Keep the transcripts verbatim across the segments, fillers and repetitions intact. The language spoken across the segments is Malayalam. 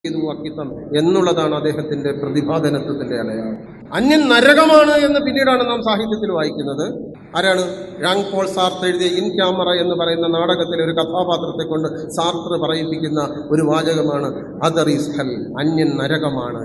അക്കിത്തം എന്നുള്ളതാണ് അദ്ദേഹത്തിന്റെ പ്രതിഭാധനത്വത്തിന്റെ അടയാളം. അന്യൻ നരകമാണ് എന്ന് പിന്നീടാണ് നാം സാഹിത്യത്തിൽ വായിക്കുന്നത്. ആരാണ്? ഴാങ് പോൾ സാർത്ത് എഴുതിയ ഇൻ ക്യാമറ എന്ന് പറയുന്ന നാടകത്തിലെ ഒരു കഥാപാത്രത്തെ കൊണ്ട് സാർത്ത് പറയിപ്പിക്കുന്ന ഒരു വാചകമാണ് അതർ ഈസ് ഹെൽ, അന്യൻ നരകമാണ്.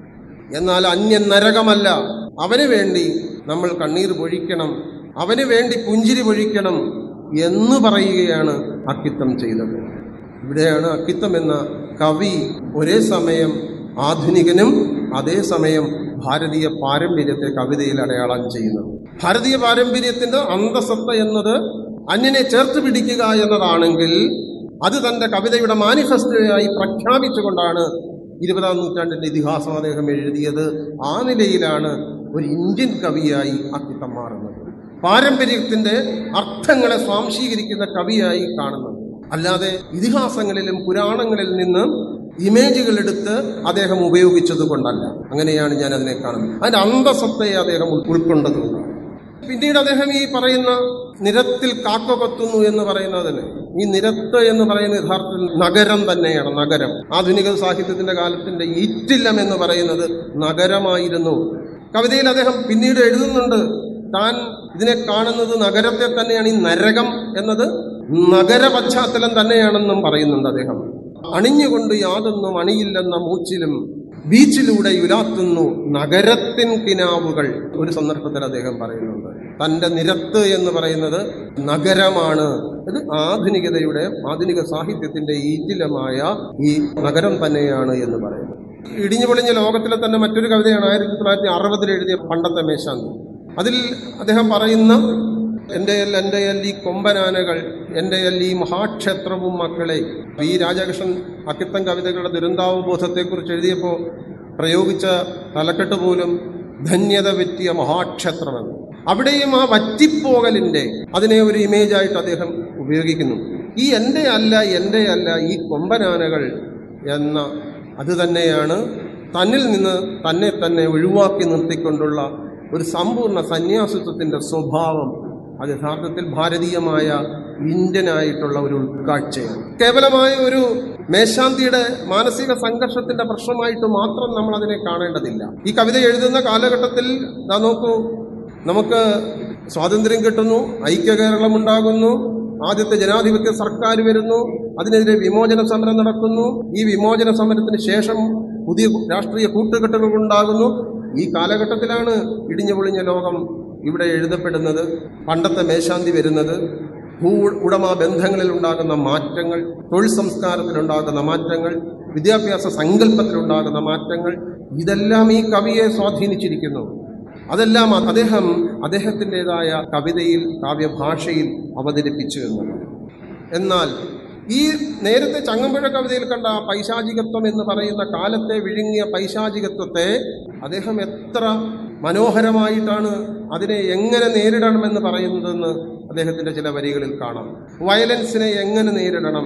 എന്നാൽ അന്യൻ നരകമല്ല, അവന് വേണ്ടി നമ്മൾ കണ്ണീർ പൊഴിക്കണം, അവന് വേണ്ടി പുഞ്ചിരി പൊഴിക്കണം എന്ന് പറയുകയാണ് അക്കിത്തം ചെയ്തത്. ഇവിടെയാണ് അക്കിത്തം എന്ന കവി ഒരേ സമയം ആധുനികനും അതേസമയം ഭാരതീയ പാരമ്പര്യത്തെ കവിതയിൽ അടയാളം ചെയ്യുന്നത്. ഭാരതീയ പാരമ്പര്യത്തിന്റെ അന്തസത്ത എന്നത് അന്യനെ ചേർത്ത് പിടിക്കുക എന്നതാണെങ്കിൽ അത് തന്റെ കവിതയുടെ മാനിഫെസ്റ്റോയായി പ്രഖ്യാപിച്ചുകൊണ്ടാണ് ഇരുപതാം നൂറ്റാണ്ടിന്റെ ഇതിഹാസം അദ്ദേഹം എഴുതിയത്. ആ നിലയിലാണ് ഒരു ഇന്ത്യൻ കവിയായി അക്കിത്തം മാറുന്നത്, പാരമ്പര്യത്തിന്റെ അർത്ഥങ്ങളെ സ്വാംശീകരിക്കുന്ന കവിയായി കാണുന്നത്. അല്ലാതെ ഇതിഹാസങ്ങളിലും പുരാണങ്ങളിൽ നിന്ന് ഇമേജുകൾ എടുത്ത് അദ്ദേഹം ഉപയോഗിച്ചത് കൊണ്ടല്ല. അങ്ങനെയാണ് ഞാൻ അതിനെ കാണുന്നത്. അതിന്റെ അന്തസത്തയെ അദ്ദേഹം ഉൾക്കൊണ്ടതുകൊണ്ടാണ്. പിന്നീട് അദ്ദേഹം ഈ പറയുന്ന നിരത്തിൽ കാക്ക കൊത്തുന്നു എന്ന് പറയുന്നതിന്, ഈ നിരത്ത് എന്ന് പറയുന്ന യഥാർത്ഥത്തിൽ നഗരം തന്നെയാണ്. നഗരം ആധുനിക സാഹിത്യത്തിന്റെ കാലത്തിന്റെ ഈറ്റില്ലം എന്ന് പറയുന്നത് നഗരമായിരുന്നു. കവിതയിൽ അദ്ദേഹം പിന്നീട് എഴുതുന്നുണ്ട്, താൻ ഇതിനെ കാണുന്നത് നഗരത്തെ തന്നെയാണ്. ഈ നരകം എന്നത് നഗര പശ്ചാത്തലം തന്നെയാണെന്നും പറയുന്നുണ്ട് അദ്ദേഹം. അണിഞ്ഞുകൊണ്ട് യാതൊന്നും അണിയില്ലെന്ന മൂച്ചിലും ബീച്ചിലൂടെ ഉലാത്തുന്നു നഗരത്തിൻ കിനാവുകൾ. ഒരു സന്ദർഭത്തിൽ അദ്ദേഹം പറയുന്നുണ്ട് തന്റെ നിരത്ത് എന്ന് പറയുന്നത് നഗരമാണ്. ഇത് ആധുനികതയുടെ ആധുനിക സാഹിത്യത്തിന്റെ ഈറ്റിലമായ ഈ നഗരം തന്നെയാണ് എന്ന് പറയുന്നത്. ഇടിഞ്ഞു പൊളിഞ്ഞ ലോകത്തിലെ തന്നെ മറ്റൊരു കവിതയാണ് ആയിരത്തി തൊള്ളായിരത്തി അറുപതിൽ എഴുതിയ പണ്ടത്തെ മേശാന്തി. അതിൽ അദ്ദേഹം പറയുന്ന എൻ്റെ എൽ എൻ്റെ എൽ ഈ കൊമ്പനാനകൾ, എൻ്റെ എൽ ഈ മഹാക്ഷേത്രവും മക്കളെ. ഈ രാജകൃഷ്ണൻ അക്കിത്തം കവിതകളുടെ ദുരന്താവബോധത്തെക്കുറിച്ച് എഴുതിയപ്പോൾ പ്രയോഗിച്ച തലക്കെട്ട് പോലും ധന്യത പറ്റിയ മഹാക്ഷേത്രമെന്ന്. അവിടെയും ആ വറ്റിപ്പോകലിൻ്റെ അതിനെ ഒരു ഇമേജായിട്ട് അദ്ദേഹം ഉപയോഗിക്കുന്നു. ഈ എൻ്റെ അല്ല എൻ്റെ അല്ല ഈ കൊമ്പനാനകൾ എന്ന അത് തന്നെയാണ് തന്നിൽ നിന്ന് തന്നെ തന്നെ ഒഴിവാക്കി നിർത്തിക്കൊണ്ടുള്ള ഒരു സമ്പൂർണ്ണ സന്യാസിത്വത്തിന്റെ സ്വഭാവം. അത് യഥാർത്ഥത്തിൽ ഭാരതീയമായ ഇന്ത്യനായിട്ടുള്ള ഒരു ഉൾക്കാഴ്ചയാണ്. കേവലമായ ഒരു മേശാന്തിയുടെ മാനസിക സംഘർഷത്തിന്റെ പ്രശ്നമായിട്ട് മാത്രം നമ്മൾ അതിനെ കാണേണ്ടതില്ല. ഈ കവിത എഴുതുന്ന കാലഘട്ടത്തിൽ ദാ നോക്കൂ, നമുക്ക് സ്വാതന്ത്ര്യം കിട്ടുന്നു, ഐക്യ കേരളം ഉണ്ടാകുന്നു, ആദ്യത്തെ ജനാധിപത്യ സർക്കാർ വരുന്നു, അതിനെതിരെ വിമോചന സമരം നടക്കുന്നു. ഈ വിമോചന സമരത്തിന് ശേഷം പുതിയ രാഷ്ട്രീയ കൂട്ടുകെട്ടുകൾ ഉണ്ടാകുന്നു. ഈ കാലഘട്ടത്തിലാണ് ഇടിഞ്ഞു പൊളിഞ്ഞ ലോകം ഇവിടെ എഴുതപ്പെടുന്നത്, പണ്ടത്തെ മേശാന്തി വരുന്നത്, ഭൂ ഉടമ ബന്ധങ്ങളിൽ ഉണ്ടാകുന്ന മാറ്റങ്ങൾ, തൊഴിൽ സംസ്കാരത്തിലുണ്ടാകുന്ന മാറ്റങ്ങൾ, വിദ്യാഭ്യാസ സങ്കല്പത്തിലുണ്ടാകുന്ന മാറ്റങ്ങൾ, ഇതെല്ലാം ഈ കവിയെ സ്വാധീനിച്ചിരിക്കുന്നു. അതെല്ലാം അദ്ദേഹം അദ്ദേഹത്തിൻ്റെതായ കവിതയിൽ കാവ്യഭാഷയിൽ അവതരിപ്പിച്ചു എന്നുള്ളത്. എന്നാൽ ഈ നേരത്തെ ചങ്ങമ്പുഴ കവിതയിൽ കണ്ട ആ പൈശാചികത്വം എന്ന് പറയുന്ന കാലത്തെ വിഴുങ്ങിയ പൈശാചികത്വത്തെ അദ്ദേഹം എത്ര മനോഹരമായിട്ടാണ് അതിനെ എങ്ങനെ നേരിടണമെന്ന് പറയുന്നതെന്ന് അദ്ദേഹത്തിൻ്റെ ചില വരികളിൽ കാണാം. വയലൻസിനെ എങ്ങനെ നേരിടണം,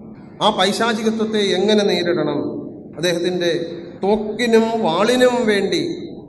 ആ പൈശാചികത്വത്തെ എങ്ങനെ നേരിടണം. അദ്ദേഹത്തിൻ്റെ തോക്കിനും വാളിനും വേണ്ടി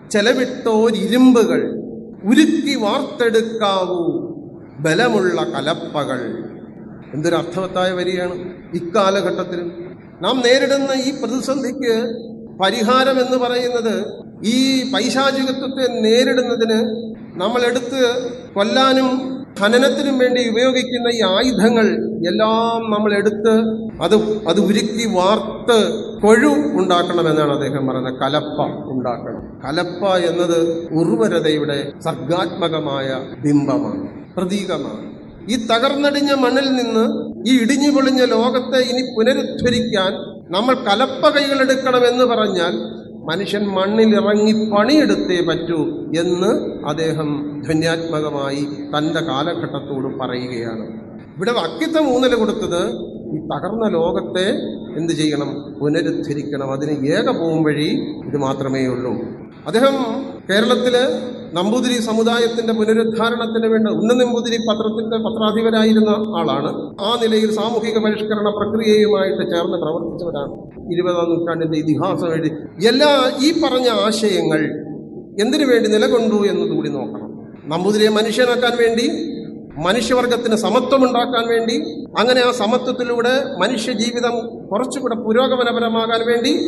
ചെലവിട്ടോരിരുമ്പുകൾ ഉരുക്കി വാർത്തെടുക്കാവൂ ബലമുള്ള കലപ്പകൾ. എന്തൊരു അർത്ഥവത്തായ വരിയാണ്. ഇക്കാലഘട്ടത്തിൽ നാം നേരിടുന്ന ഈ പ്രതിസന്ധിക്ക് പരിഹാരം എന്ന് പറയുന്നത് ഈ പൈശാചികത്വത്തെ നേരിടുന്നതിന് നമ്മൾ എടുത്ത് കൊല്ലാനും ഖനനത്തിനും വേണ്ടി ഉപയോഗിക്കുന്ന ഈ ആയുധങ്ങൾ എല്ലാം നമ്മൾ എടുത്ത് അത് അത് ഉരുക്കി വാർത്ത് കൊഴു ഉണ്ടാക്കണമെന്നാണ് അദ്ദേഹം പറയുന്നത്. കലപ്പ ഉണ്ടാക്കണം. കലപ്പ എന്നത് ഉർവരതയുടെ സർഗാത്മകമായ ബിംബമാണ്, പ്രതീകമാണ്. ഈ തകർന്നടിഞ്ഞ മണ്ണിൽ നിന്ന് ഈ ഇടിഞ്ഞു പൊളിഞ്ഞ ലോകത്തെ ഇനി പുനരുദ്ധരിക്കാൻ നമ്മൾ കലപ്പ കൈകളെടുക്കണമെന്ന് പറഞ്ഞാൽ മനുഷ്യൻ മണ്ണിലിറങ്ങി പണിയെടുത്തേ പറ്റൂ എന്ന് അദ്ദേഹം ധ്വന്യാത്മകമായി തൻ്റെ കാലഘട്ടത്തോട് പറയുകയാണ്. ഇവിടെ അക്കിത്തം ഊന്നൽ കൊടുത്തത് ഈ തകർന്ന ലോകത്തെ എന്ത് ചെയ്യണം? പുനരുദ്ധരിക്കണം. അതിന് ഏക പോം വഴി ഇത് മാത്രമേ ഉള്ളൂ. അദ്ദേഹം കേരളത്തില് നമ്പൂതിരി സമുദായത്തിന്റെ പുനരുദ്ധാരണത്തിന് വേണ്ടി ഉണ്ണ നമ്പൂതിരി പത്രത്തിന്റെ പത്രാധിപരായിരുന്ന ആളാണ്. ആ നിലയിൽ സാമൂഹിക പരിഷ്കരണ പ്രക്രിയയുമായിട്ട് ചേർന്ന് പ്രവർത്തിച്ചവരാണ്. ഇരുപതാം നൂറ്റാണ്ടിന്റെ ഇതിഹാസം എഴുതി എല്ലാ ഈ പറഞ്ഞ ആശയങ്ങൾ എന്തിനു വേണ്ടി നിലകൊണ്ടു എന്നതുകൂടി നോക്കണം. നമ്പൂതിരിയെ മനുഷ്യനാക്കാൻ വേണ്ടി, മനുഷ്യവർഗത്തിന് സമത്വമുണ്ടാക്കാൻ വേണ്ടി, അങ്ങനെ ആ സമത്വത്തിലൂടെ മനുഷ്യ ജീവിതം കുറച്ചുകൂടെ പുരോഗമനപരമാകാൻ വേണ്ടി